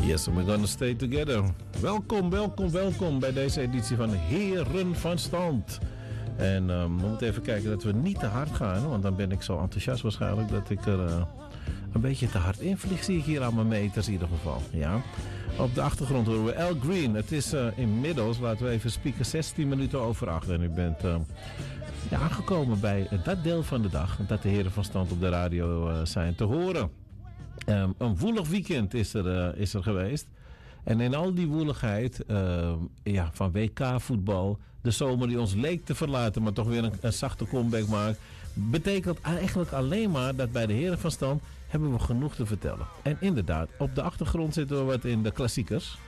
Yes, we're gonna stay together. Welkom bij deze editie van Heren van Stand. En we moeten even kijken dat we niet te hard gaan, want dan ben ik zo enthousiast waarschijnlijk dat ik er een beetje te hard in vlieg, zie ik hier aan mijn meters in ieder geval. Ja. Op de achtergrond horen we Al Green. Het is inmiddels, laten we even spieken, 16 minuten over 8. En u bent aangekomen bij dat deel van de dag dat de Heren van Stand op de radio zijn te horen. Een woelig weekend is er geweest. En in al die woeligheid van WK-voetbal, de zomer die ons leek te verlaten, maar toch weer een zachte comeback maakt, betekent eigenlijk alleen maar dat bij de Heren van Stand hebben we genoeg te vertellen. En inderdaad, op de achtergrond zitten we wat in de klassiekers.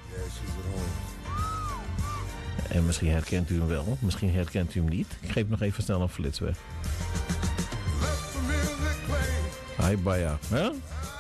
En misschien herkent u hem wel, misschien herkent u hem niet. Ik geef nog even snel een flits weg. Hi Baya. Huh?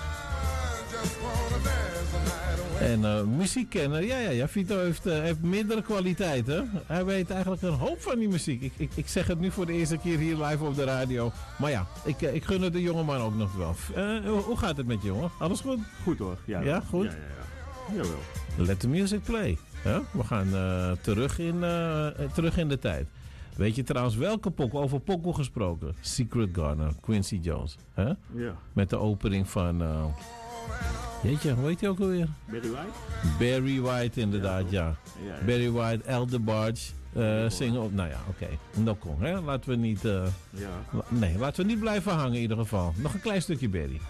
En muziekkenner, ja, Vito heeft meerdere kwaliteiten. Hij weet eigenlijk een hoop van die muziek. Ik zeg het nu voor de eerste keer hier live op de radio. Maar ja, ik gun het de jongeman ook nog wel. Hoe gaat het met je, jongen? Alles goed? Goed hoor. Ja, goed? Ja. Jawel. Let the music play. Ja? We gaan terug in de tijd. Weet je trouwens welke pokoe, over pokoe gesproken? Secret Garden, Quincy Jones. Hè? Ja. Met de opening van... Jeetje, hoe heet hij ook alweer? Barry White? Barry White, inderdaad, ja. Barry White, El DeBarge, zingen op. Nou ja, oké. Nou kom, hè. Laten we niet... Nee, laten we niet blijven hangen in ieder geval. Nog een klein stukje Barry.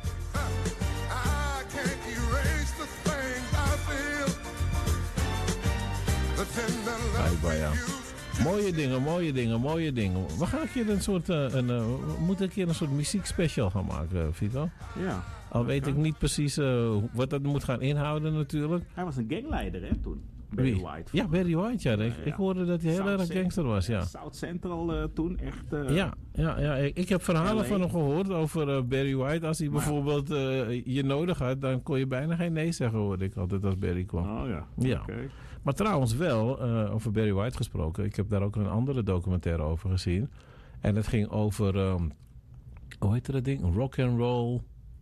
Ja. Mooie dingen. We gaan een keer een soort muziekspecial gaan maken, Vito. Ja. Al weet ik niet precies wat dat moet gaan inhouden natuurlijk. Hij was een gangleider, hè, toen. Barry White. Ja, Barry White, ja. Ik hoorde dat hij heel erg gangster was, ja. South Central toen, echt... Ja. Ik heb verhalen van hem gehoord over Barry White. Als hij bijvoorbeeld je nodig had, dan kon je bijna geen nee zeggen, hoorde ik altijd als Barry kwam. Oh ja, ja. Okay. Maar trouwens wel, over Barry White gesproken. Ik heb daar ook een andere documentaire over gezien. En het ging over, hoe heette dat ding? Rock and roll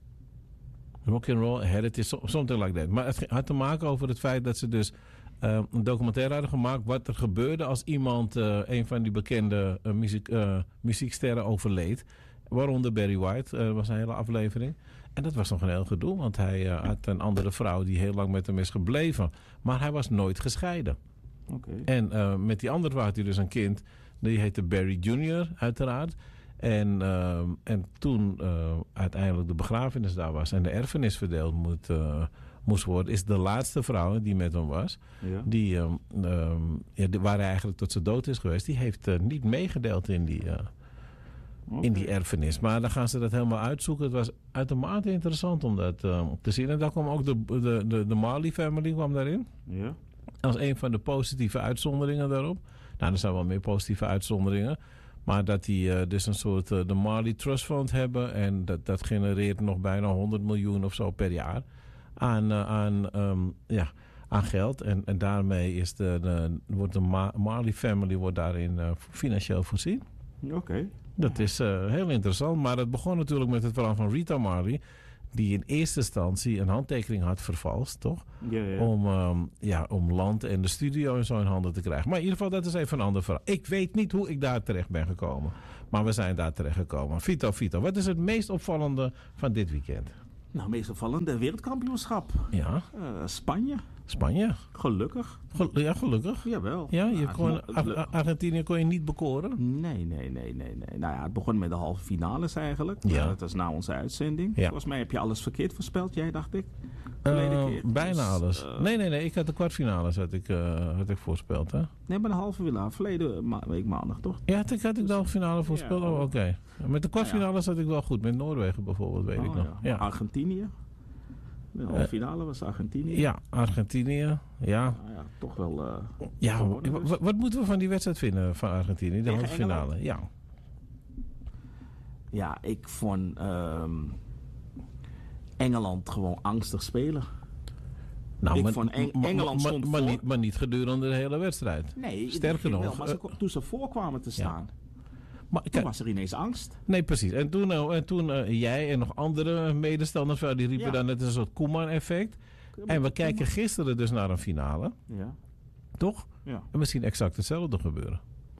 heritage, something like that. Maar het had te maken over het feit dat ze dus een documentaire hadden gemaakt wat er gebeurde als iemand, een van die bekende muzieksterren overleed. Waaronder Barry White, was een hele aflevering. En dat was nog een heel gedoe, want hij had een andere vrouw die heel lang met hem is gebleven. Maar hij was nooit gescheiden. Okay. En met die andere vrouw had hij dus een kind, die heette Barry Jr. uiteraard. En toen uiteindelijk de begrafenis daar was en de erfenis verdeeld moest worden, is de laatste vrouw die met hem was, waar hij eigenlijk tot zijn dood is geweest, die heeft niet meegedeeld in die erfenis. Maar dan gaan ze dat helemaal uitzoeken. Het was uitermate interessant om dat te zien. En daar kwam ook de Marley family kwam daarin. Ja. Als een van de positieve uitzonderingen daarop. Nou, er zijn wel meer positieve uitzonderingen. Maar dat die dus een soort de Marley Trust Fund hebben. En dat genereert nog bijna 100 miljoen of zo per jaar aan geld. En daarmee wordt de Marley family wordt daarin financieel voorzien. Oké. Dat is heel interessant. Maar het begon natuurlijk met het verhaal van Rita Marley, die in eerste instantie een handtekening had vervalst, toch? Ja. Om land en de studio en zo in handen te krijgen. Maar in ieder geval, dat is even een ander verhaal. Ik weet niet hoe ik daar terecht ben gekomen. Maar we zijn daar terecht gekomen. Vito, wat is het meest opvallende van dit weekend? Nou, meest opvallende wereldkampioenschap. Ja. Spanje. Gelukkig. Gelukkig. Jawel. Ja, Argentinië kon je niet bekoren? Nee. Nou ja, het begon met de halve finales eigenlijk. Ja. Dat was na onze uitzending. Ja. Volgens mij heb je alles verkeerd voorspeld, jij dacht ik. Bijna alles. Nee. Ik had de kwartfinales had ik voorspeld, hè? Nee, maar de halve finale. Verleden week maandag, toch? Ja, had ik de halve finale voorspeld. Ja, oké. Met de kwartfinales zat ik wel goed. Met Noorwegen bijvoorbeeld, weet ik nog. Ja. Argentinië. De halve finale was Argentinië. Ja, Argentinië. Ja. Nou ja, toch wel... Wat moeten we van die wedstrijd vinden van Argentinië? De halve finale, ja. Ja, ik vond Engeland gewoon angstig spelen. Nou, Engeland stond voor. Maar niet gedurende de hele wedstrijd. Nee, sterker nog. Wel, maar toen ze voorkwamen te staan, toen was er ineens angst. Nee, precies. En toen jij en nog andere medestanders, die riepen dan net een soort Koeman-effect. En we kijken gisteren dus naar een finale. Ja. Toch? Ja. En misschien exact hetzelfde gebeuren.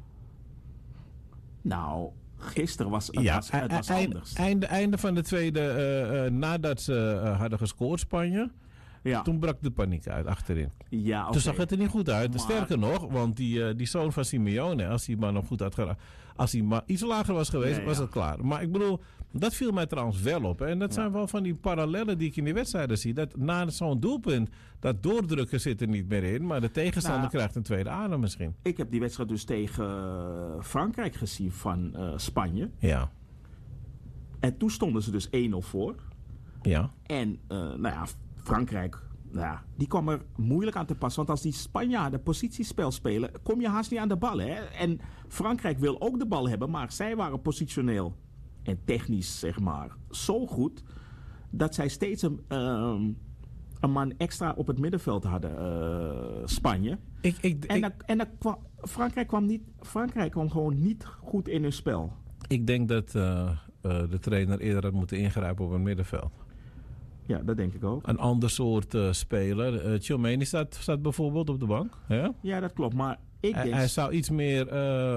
Nou, gisteren was het was anders. Einde van de tweede, nadat ze hadden gescoord, Spanje. Ja. Toen brak de paniek uit achterin. Ja, okay. Toen zag het er niet goed uit. Maar... Sterker nog, want die zoon van Simeone, als hij maar nog goed had gedaan, als hij maar iets lager was geweest, was het klaar. Maar ik bedoel, dat viel mij trouwens wel op. En dat zijn wel van die parallellen die ik in die wedstrijden zie. Dat na zo'n doelpunt, dat doordrukken zit er niet meer in. Maar de tegenstander krijgt een tweede adem misschien. Ik heb die wedstrijd dus tegen Frankrijk gezien van Spanje. Ja. En toen stonden ze dus 1-0 voor. Ja. En Frankrijk, die kwam er moeilijk aan te pas. Want als die Spanjaarden positiespel spelen, kom je haast niet aan de bal. Hè? En Frankrijk wil ook de bal hebben, maar zij waren positioneel en technisch, zeg maar, zo goed dat zij steeds een man extra op het middenveld hadden, Spanje. Frankrijk kwam gewoon niet goed in hun spel. Ik denk dat de trainer eerder had moeten ingrijpen op het middenveld. Ja, dat denk ik ook. Een ander soort speler. Tchouaméni staat bijvoorbeeld op de bank. Ja, ja dat klopt. Maar hij zou iets meer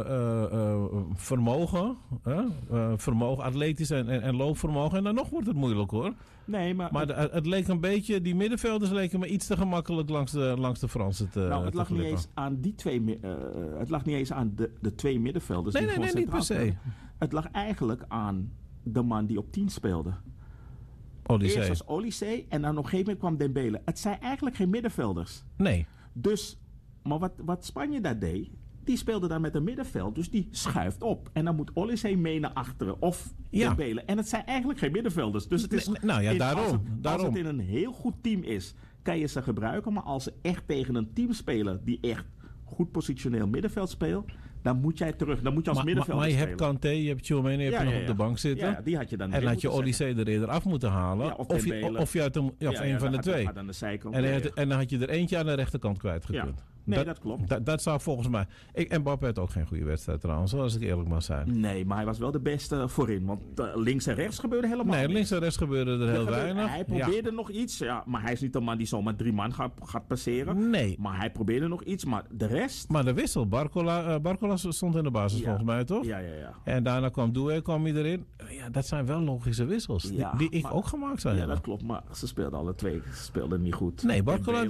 vermogen, atletisch en loopvermogen. En dan nog wordt het moeilijk hoor. Nee, maar het leek een beetje, die middenvelders leken me iets te gemakkelijk langs de Fransen te het lag niet eens aan die twee. Het lag niet eens aan de twee middenvelders. Nee, niet per se. Het lag eigenlijk aan de man die op 10 speelde. Olysée. Eerst was Olysée en dan op een gegeven moment kwam Dembele. Het zijn eigenlijk geen middenvelders. Nee. Dus, maar wat Spanje daar deed, die speelde daar met een middenveld. Dus die schuift op. En dan moet Olysée mee naar achteren. Of Dembele. En het zijn eigenlijk geen middenvelders. Dus het is, daarom. Als het in een heel goed team is, kan je ze gebruiken. Maar als ze echt tegen een team spelen die echt goed positioneel middenveld speelt, dan moet jij terug. Dan moet je als middenvelder spelen. Maar je hebt Kanté, je hebt Tchouaméni, je hebt nog op de bank zitten. Ja, die had je dan. En had je Olysée er eerder af moeten halen. Ja, of je had hem, een van de twee. Aan de zijkant. En dan had je er eentje aan de rechterkant kwijtgekund. Ja. Nee, dat klopt. Dat zou volgens mij... En Mbappé had ook geen goede wedstrijd trouwens, als ik eerlijk mag zijn. Nee, maar hij was wel de beste voorin. Want links en rechts gebeurde helemaal niks. Nee, links en rechts gebeurde er heel weinig. Hij probeerde nog iets. Ja, maar hij is niet een man die zomaar 3 man gaat passeren. Nee. Maar hij probeerde nog iets. Maar de rest... Maar de wissel. Barcola stond in de basis volgens mij, toch? Ja. En daarna kwam Doué erin. Ja, dat zijn wel logische wissels. Die ik ook gemaakt zou hebben. Ja, dat klopt. Maar ze speelden alle twee. Ze speelden niet goed. Nee, Barcola,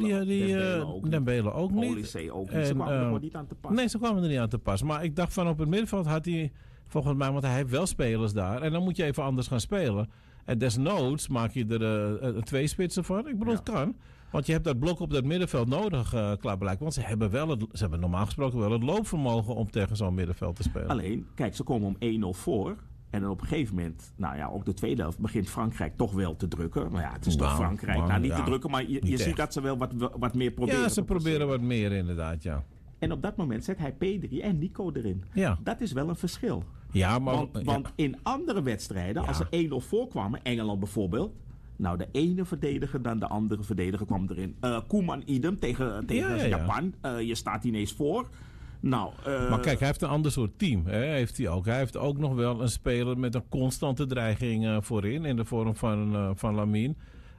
Dembele ook niet. Olysée ook niet. Ze kwamen er gewoon niet aan te pas. Nee, ze kwamen er niet aan te pas. Maar ik dacht van op het middenveld had hij volgens mij, want hij heeft wel spelers daar. En dan moet je even anders gaan spelen. En desnoods maak je er 2 spitsen van. Ik bedoel, het kan. Want je hebt dat blok op dat middenveld nodig, klaarblijkelijk. Want ze hebben normaal gesproken wel het loopvermogen om tegen zo'n middenveld te spelen. Alleen, kijk, ze komen om 1-0 voor. En dan op een gegeven moment, ook de tweede helft, begint Frankrijk toch wel te drukken. Maar ja, het is toch Frankrijk. Niet te drukken, maar je ziet dat ze wel wat meer proberen. Ja, ze proberen wat meer inderdaad, ja. En op dat moment zet hij Pedri en Nico erin. Ja. Dat is wel een verschil. Ja, maar, want in andere wedstrijden, als er 1-0 voorkwamen, Engeland bijvoorbeeld, de ene verdediger dan de andere verdediger kwam erin. Koeman idem tegen Japan. Je staat ineens voor. Maar kijk, hij heeft een ander soort team. Hè? Hij heeft ook nog wel een speler met een constante dreiging voorin. In de vorm van Lamine.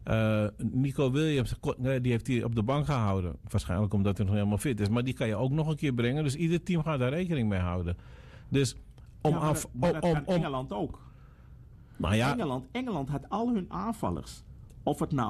Nico Williams, die heeft hij op de bank gehouden. Waarschijnlijk omdat hij nog helemaal fit is. Maar die kan je ook nog een keer brengen. Dus ieder team gaat daar rekening mee houden. Dus dat kan Engeland ook. Nou ja, Engeland had al hun aanvallers. Of het nou